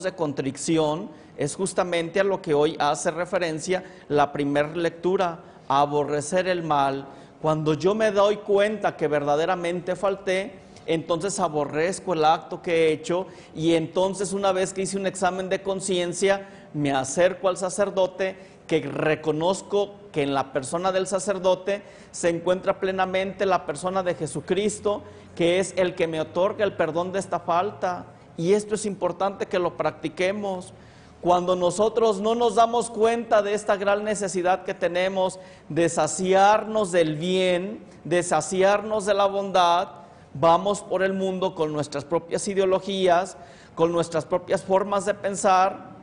de contrición es justamente a lo que hoy hace referencia la primera lectura, a aborrecer el mal. Cuando yo me doy cuenta que verdaderamente falté, entonces aborrezco el acto que he hecho, y entonces una vez que hice un examen de conciencia, me acerco al sacerdote, que reconozco que en la persona del sacerdote se encuentra plenamente la persona de Jesucristo, que es el que me otorga el perdón de esta falta. Y esto es importante que lo practiquemos. Cuando nosotros no nos damos cuenta de esta gran necesidad que tenemos de saciarnos del bien, de saciarnos de la bondad, vamos por el mundo con nuestras propias ideologías, con nuestras propias formas de pensar,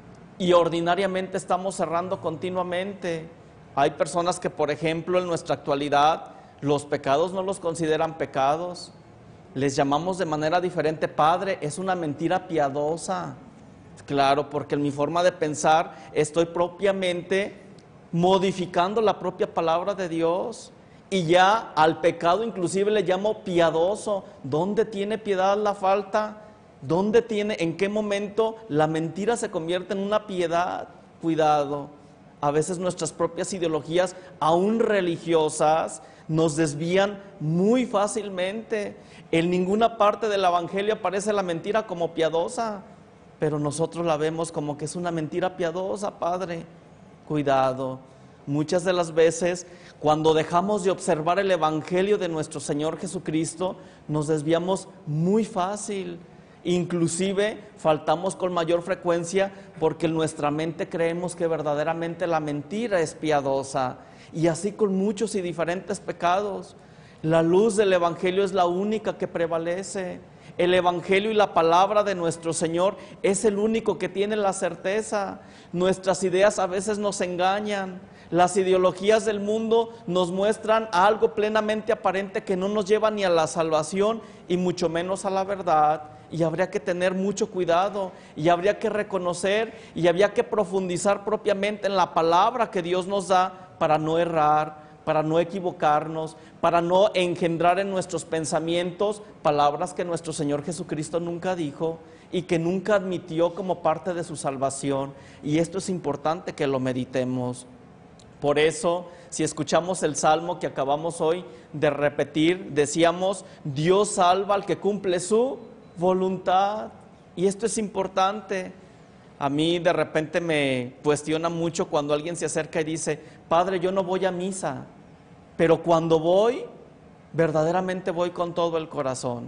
y ordinariamente estamos errando continuamente. Hay personas que, por ejemplo, en nuestra actualidad, los pecados no los consideran pecados. Les llamamos de manera diferente: Padre, es una mentira piadosa. Claro, porque en mi forma de pensar estoy propiamente modificando la propia palabra de Dios. Y ya al pecado inclusive le llamo piadoso. ¿Dónde tiene piedad la falta? ¿Dónde tiene, en qué momento la mentira se convierte en una piedad? Cuidado. A veces nuestras propias ideologías, aún religiosas, nos desvían muy fácilmente. En ninguna parte del Evangelio aparece la mentira como piadosa, pero nosotros la vemos como que es una mentira piadosa, Padre. Cuidado. Muchas de las veces, cuando dejamos de observar el Evangelio de nuestro Señor Jesucristo, nos desviamos muy fácil. Inclusive faltamos con mayor frecuencia porque en nuestra mente creemos que verdaderamente la mentira es piadosa, y así con muchos y diferentes pecados. La luz del Evangelio es la única que prevalece. El Evangelio y la palabra de nuestro Señor es el único que tiene la certeza. Nuestras ideas a veces nos engañan. Las ideologías del mundo nos muestran algo plenamente aparente que no nos lleva ni a la salvación y mucho menos a la verdad. Y habría que tener mucho cuidado, y habría que reconocer, y habría que profundizar propiamente en la palabra que Dios nos da para no errar, para no equivocarnos, para no engendrar en nuestros pensamientos palabras que nuestro Señor Jesucristo nunca dijo y que nunca admitió como parte de su salvación. Y esto es importante que lo meditemos. Por eso, si escuchamos el salmo que acabamos hoy de repetir, decíamos: Dios salva al que cumple su voluntad. Y esto es importante. A mí de repente me cuestiona mucho cuando alguien se acerca y dice: Padre, yo no voy a misa, pero cuando voy, verdaderamente voy con todo el corazón.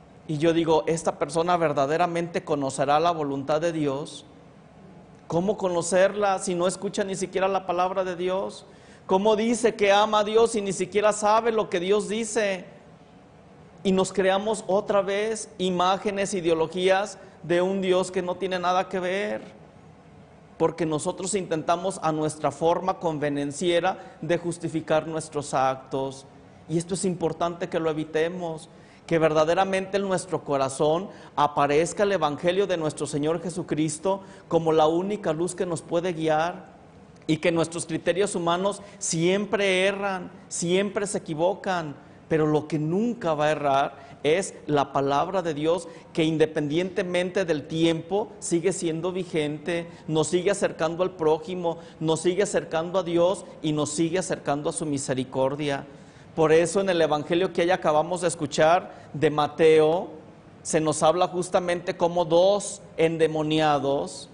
Y yo digo: ¿esta persona verdaderamente conocerá la voluntad de Dios? ¿Cómo conocerla si no escucha ni siquiera la palabra de Dios? ¿Cómo dice que ama a Dios y ni siquiera sabe lo que Dios dice? Y nos creamos otra vez imágenes, ideologías de un Dios que no tiene nada que ver, porque nosotros intentamos a nuestra forma convenenciera de justificar nuestros actos. Y esto es importante que lo evitemos, que verdaderamente en nuestro corazón aparezca el Evangelio de nuestro Señor Jesucristo como la única luz que nos puede guiar, y que nuestros criterios humanos siempre erran, siempre se equivocan, pero lo que nunca va a errar es la palabra de Dios, que independientemente del tiempo sigue siendo vigente, nos sigue acercando al prójimo, nos sigue acercando a Dios y nos sigue acercando a su misericordia. Por eso en el Evangelio que ya acabamos de escuchar de Mateo, se nos habla justamente como dos endemoniados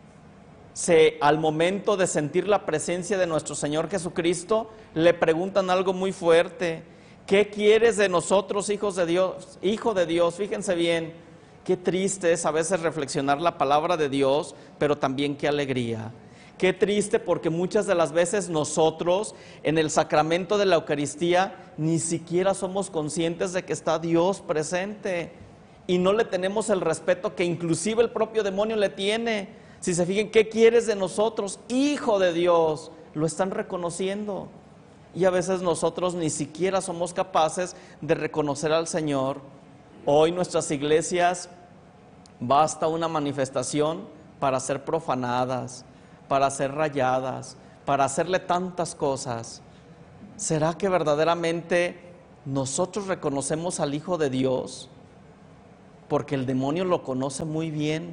al momento de sentir la presencia de nuestro Señor Jesucristo, le preguntan algo muy fuerte: ¿qué quieres de nosotros, hijos de Dios, hijo de Dios? Fíjense bien, qué triste es a veces reflexionar la palabra de Dios, pero también qué alegría. Qué triste, porque muchas de las veces nosotros en el sacramento de la Eucaristía ni siquiera somos conscientes de que está Dios presente, y no le tenemos el respeto que inclusive el propio demonio le tiene. Si se fijan, ¿qué quieres de nosotros, hijo de Dios? Lo están reconociendo. Y a veces nosotros ni siquiera somos capaces de reconocer al Señor. Hoy nuestras iglesias basta una manifestación para ser profanadas, para ser rayadas, para hacerle tantas cosas. ¿Será que verdaderamente nosotros reconocemos al Hijo de Dios? Porque el demonio lo conoce muy bien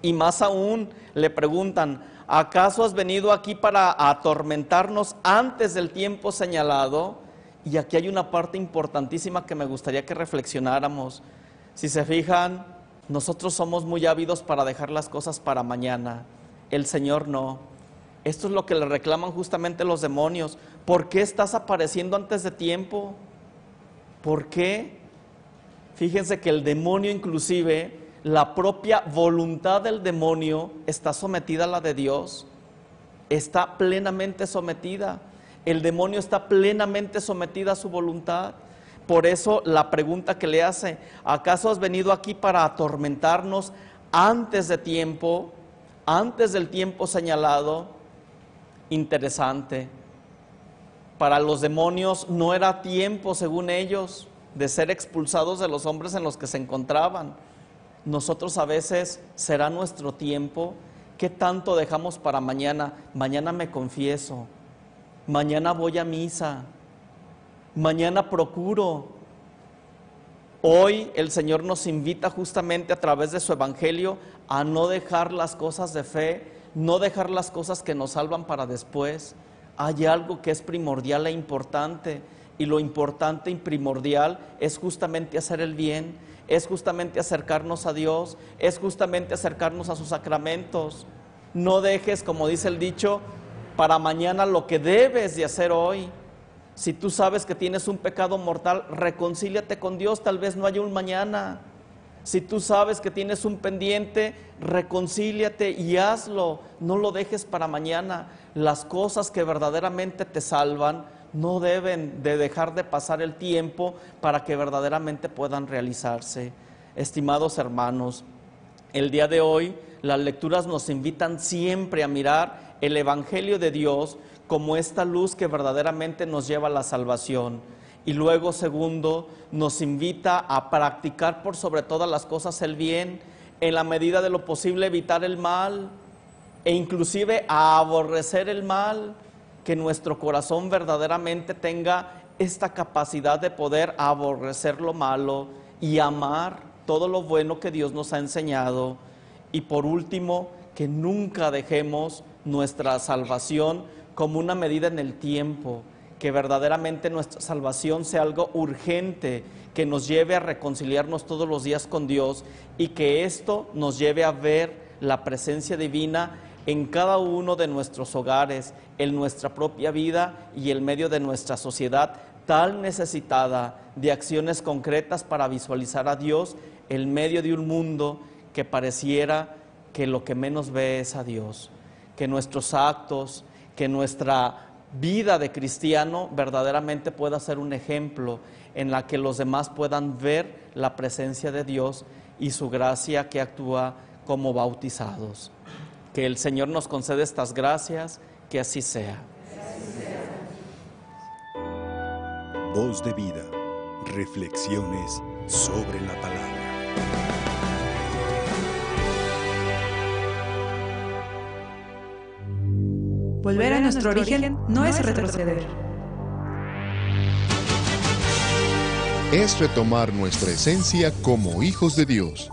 Y más aún le preguntan, ¿acaso has venido aquí para atormentarnos antes del tiempo señalado? Y aquí hay una parte importantísima que me gustaría que reflexionáramos. Si se fijan, nosotros somos muy ávidos para dejar las cosas para mañana. El Señor no. Esto es lo que le reclaman justamente los demonios. ¿Por qué estás apareciendo antes de tiempo? ¿Por qué? Fíjense que el demonio, inclusive, la propia voluntad del demonio está sometida a la de Dios. Está plenamente sometida. El demonio está plenamente sometida a su voluntad. Por eso la pregunta que le hace, ¿acaso has venido aquí para atormentarnos antes de tiempo, antes del tiempo señalado? Interesante. Para los demonios no era tiempo, según ellos, de ser expulsados de los hombres en los que se encontraban. Nosotros a veces, ¿será nuestro tiempo? ¿Qué tanto dejamos para mañana? Mañana me confieso, mañana voy a misa, mañana procuro. Hoy el Señor nos invita justamente a través de su evangelio a no dejar las cosas de fe, no dejar las cosas que nos salvan para después. Hay algo que es primordial e importante, y lo importante y primordial es justamente hacer el bien, es justamente acercarnos a Dios, es justamente acercarnos a sus sacramentos. No dejes, como dice el dicho, para mañana lo que debes de hacer hoy. Si tú sabes que tienes un pecado mortal, reconcíliate con Dios, tal vez no haya un mañana. Si tú sabes que tienes un pendiente, reconcíliate y hazlo, no lo dejes para mañana. Las cosas que verdaderamente te salvan no deben de dejar de pasar el tiempo para que verdaderamente puedan realizarse. Estimados hermanos, el día de hoy las lecturas nos invitan siempre a mirar el Evangelio de Dios como esta luz que verdaderamente nos lleva a la salvación. Y luego, segundo, nos invita a practicar por sobre todas las cosas el bien, en la medida de lo posible evitar el mal, e inclusive a aborrecer el mal, que nuestro corazón verdaderamente tenga esta capacidad de poder aborrecer lo malo y amar todo lo bueno que Dios nos ha enseñado. Y por último, que nunca dejemos nuestra salvación como una medida en el tiempo, que verdaderamente nuestra salvación sea algo urgente, que nos lleve a reconciliarnos todos los días con Dios, y que esto nos lleve a ver la presencia divina en cada uno de nuestros hogares, en nuestra propia vida y en medio de nuestra sociedad tan necesitada de acciones concretas para visualizar a Dios en medio de un mundo que pareciera que lo que menos ve es a Dios. Que nuestros actos, que nuestra vida de cristiano verdaderamente pueda ser un ejemplo en la que los demás puedan ver la presencia de Dios y su gracia que actúa como bautizados. Que el Señor nos conceda estas gracias, que así sea. Voz de vida, reflexiones sobre la palabra. Volver a nuestro origen no es retroceder. Es retomar nuestra esencia como hijos de Dios.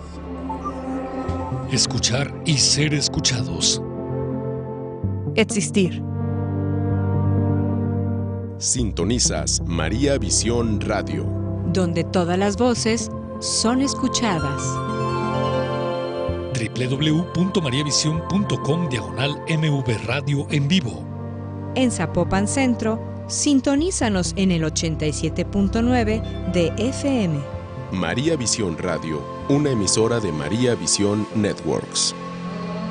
Escuchar y ser escuchados. Existir. Sintonizas María Visión Radio, donde todas las voces son escuchadas. www.mariavision.com/MV Radio en vivo. En Zapopan Centro, sintonízanos en el 87.9 de FM. María Visión Radio, una emisora de María Visión Networks.